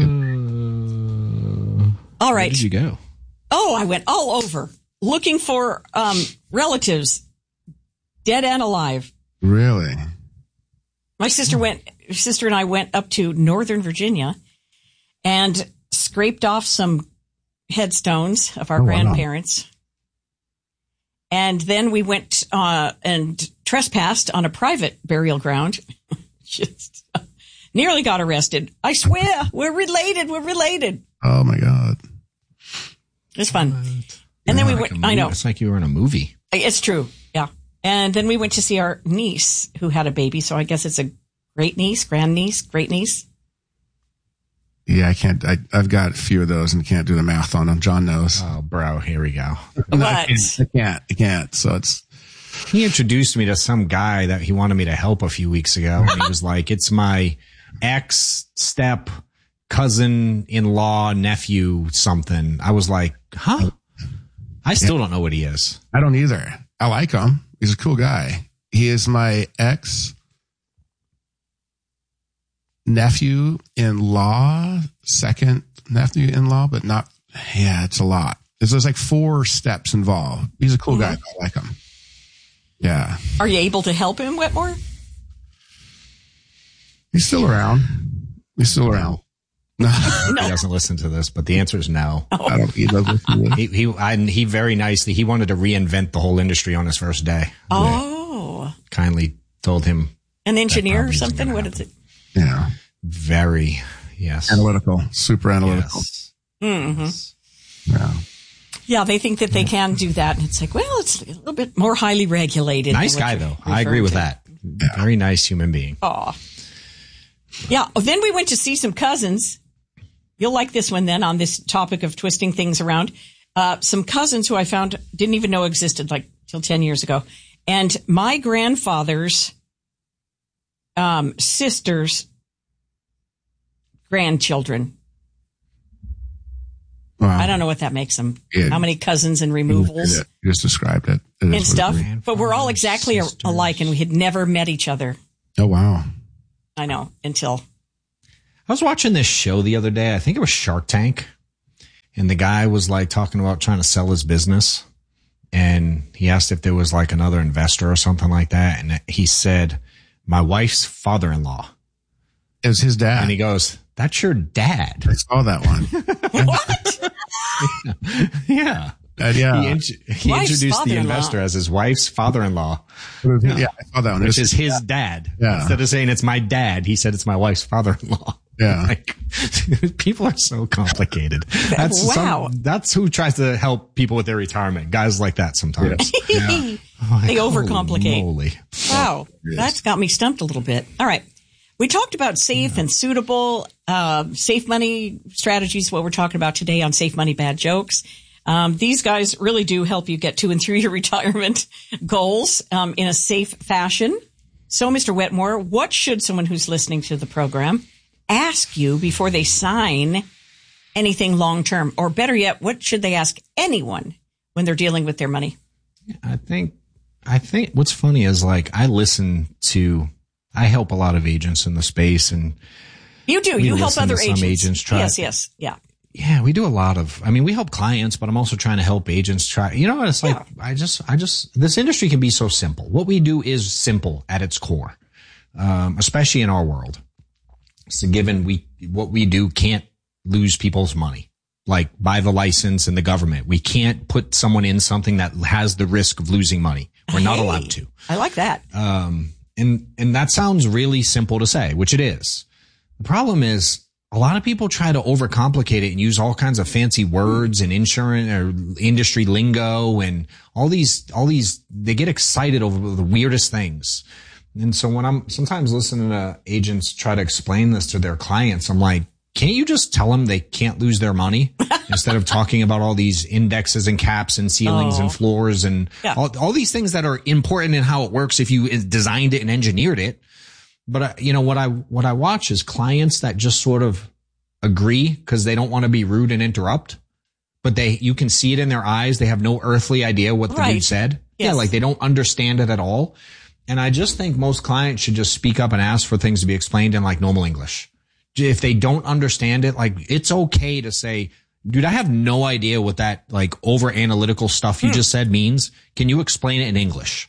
all right. Where did you go? Oh, I went all over looking for um, relatives, dead and alive. Really? My sister went. Sister and I went up to Northern Virginia and scraped off some headstones of our oh, grandparents. Wow. And then we went uh, and trespassed on a private burial ground. Just uh, nearly got arrested. I swear, we're related. We're related. Oh my God. It's fun. And then we like went, I know. It's like you were in a movie. It's true. Yeah. And then we went to see our niece who had a baby. So I guess it's a great niece, grand niece, great niece. Yeah, I can't. I, I've got a few of those and can't do the math on them. John knows. Oh, bro, here we go. What? I can't, I can't. I can't. So it's. He introduced me to some guy that he wanted me to help a few weeks ago. And he was like, it's my ex step cousin in law nephew something. I was like, huh? I still yeah. don't know what he is. I don't either. I like him. He's a cool guy. He is my ex nephew in law, second nephew in law, but not. Yeah, it's a lot. There's like four steps involved. He's a cool mm-hmm. guy. I like him. Yeah. Are you able to help him, Wetmore? He's still around. He's still around. No. He doesn't listen to this, but the answer is no. Oh. I don't, he doesn't listen to this. He, he, I, he very nicely, he wanted to reinvent the whole industry on his first day. Oh. They kindly told him. An engineer or something? What is it? Yeah. Very, yes. Analytical, super analytical. Yes. Mm-hmm. Yeah. Yeah, they think that they can do that. And it's like, well, it's a little bit more highly regulated. Nice guy, though. I agree with to. that. Very nice human being. Aw. Yeah. Then we went to see some cousins. You'll like this one then on this topic of twisting things around. Uh, some cousins who I found didn't even know existed like till ten years ago. And my grandfather's um, sister's grandchildren. Wow. I don't know what that makes them. Yeah. How many cousins and removals. You just described it. it and stuff. But we're all exactly sisters. alike, and we had never met each other. Oh, wow. I know, until... I was watching this show the other day. I think it was Shark Tank. And the guy was like talking about trying to sell his business. And he asked if there was like another investor or something like that. And he said, my wife's father-in-law. It was his dad. And he goes, that's your dad. I saw that one. What? Yeah. Uh, yeah. He, in- he introduced the investor as his wife's father-in-law. Yeah, yeah I saw that one. Which is his dad. Yeah. Instead of saying it's my dad, he said it's my wife's father-in-law. Yeah. Like, people are so complicated. That's wow. Some, that's who tries to help people with their retirement. Guys like that sometimes. Yeah. Yeah. Like, they overcomplicate. Moly. Wow. Yes. That's got me stumped a little bit. All right. We talked about safe yeah. and suitable, uh, safe money strategies, what we're talking about today on Safe Money Bad Jokes. Um, these guys really do help you get to and through your retirement goals um, in a safe fashion. So, Mister Wetmore, what should someone who's listening to the program ask you before they sign anything long-term? Or better yet, what should they ask anyone when they're dealing with their money? I think, I think what's funny is like I listen to, I help a lot of agents in the space, and you do, you help other agents. Some agents try. Yes, yes, yeah. Yeah, we do a lot of, I mean, we help clients, but I'm also trying to help agents try, you know, it's like, yeah. I just, I just, this industry can be so simple. What we do is simple at its core, um, especially in our world. So given we, what we do can't lose people's money, like by the license and the government. We can't put someone in something that has the risk of losing money. We're not hey, allowed to. I like that. Um, and, and that sounds really simple to say, which it is. The problem is a lot of people try to overcomplicate it and use all kinds of fancy words and insurance or industry lingo and all these, all these, they get excited over the weirdest things. And so when I'm sometimes listening to agents try to explain this to their clients, I'm like, can't you just tell them they can't lose their money instead of talking about all these indexes and caps and ceilings oh. and floors and yeah. all, all these things that are important in how it works if you designed it and engineered it. But uh, you know, what I, what I watch is clients that just sort of agree because they don't want to be rude and interrupt, but they, you can see it in their eyes. They have no earthly idea what the right. dude said. Yes. Yeah. Like they don't understand it at all. And I just think most clients should just speak up and ask for things to be explained in like normal English. If they don't understand it, like it's okay to say, dude, I have no idea what that like over analytical stuff you mm. just said means. Can you explain it in English?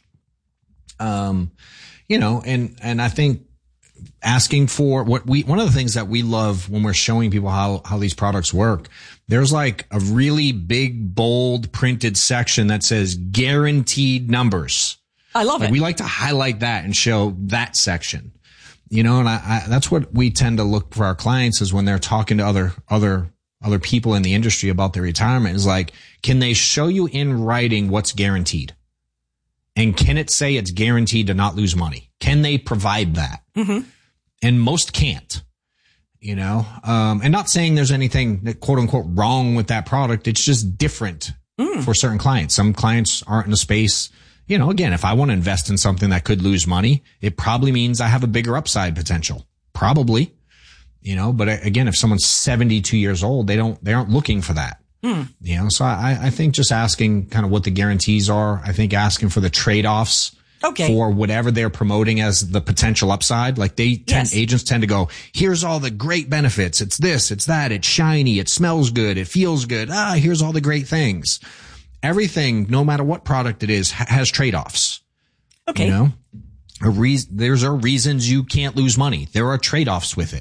Um, you know, and, and I think asking for what we, one of the things that we love when we're showing people how, how these products work, there's like a really big, bold printed section that says guaranteed numbers. I love like, it. We like to highlight that and show that section, you know, and I, I, that's what we tend to look for our clients is when they're talking to other, other, other people in the industry about their retirement is like, can they show you in writing what's guaranteed? And can it say it's guaranteed to not lose money? Can they provide that? Mm-hmm. And most can't, you know, um, and not saying there's anything that quote unquote wrong with that product. It's just different mm. for certain clients. Some clients aren't in a space. You know, again, if I want to invest in something that could lose money, it probably means I have a bigger upside potential. Probably, you know, but again, if someone's seventy-two years old, they don't, they aren't looking for that. Mm. You know, so I, I think just asking kind of what the guarantees are. I think asking for the trade-offs okay. for whatever they're promoting as the potential upside. Like they tend, yes. agents tend to go, here's all the great benefits. It's this, it's that, it's shiny, it smells good, it feels good. Ah, here's all the great things. Everything, no matter what product it is, ha- has trade-offs. Okay. You know, a reason, there's are reasons you can't lose money. There are trade-offs with it.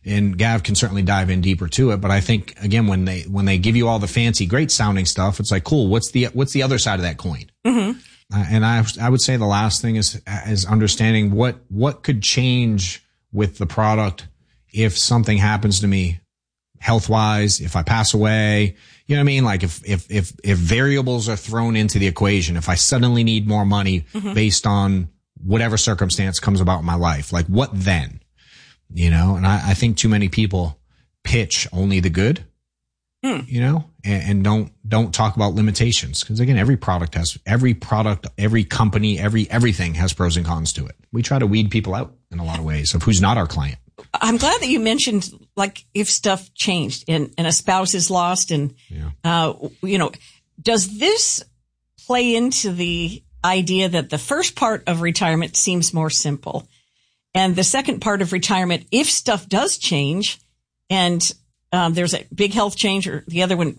and Gav can certainly dive in deeper to it. But I think again, when they when they give you all the fancy, great sounding stuff, it's like, cool. What's the what's the other side of that coin? Mm-hmm. Uh, and I I would say the last thing is is understanding what what could change with the product if something happens to me health wise, if I pass away. You know what I mean? Like if if if if variables are thrown into the equation, if I suddenly need more money mm-hmm. based on whatever circumstance comes about in my life, like what then? You know, and I, I think too many people pitch only the good. Hmm. You know, and, and don't don't talk about limitations, because again, every product has every product, every company, every everything has pros and cons to it. We try to weed people out in a lot of ways of who's not our client. I'm glad that you mentioned, like, if stuff changed and, and a spouse is lost, and yeah. uh, you know, does this play into the idea that the first part of retirement seems more simple, and the second part of retirement, if stuff does change and Um, there's a big health change, or the other one,